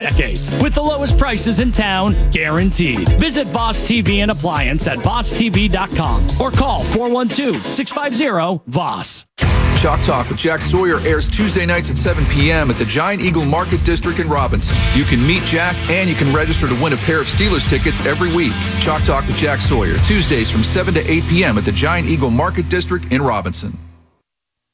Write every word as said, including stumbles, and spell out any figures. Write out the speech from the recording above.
decades with the lowest prices in town, guaranteed. Visit Boss T V and Appliance at boss t v dot com or call four one two, six five zero, V O S. Chalk Talk with Jack Sawyer airs Tuesday nights at seven p.m. at the Giant Eagle Market District in Robinson. You can meet Jack and you can register to win a pair of Steelers tickets every week. Chalk Talk with Jack Sawyer, Tuesdays from seven to eight p.m. at the Giant Eagle Market District in Robinson.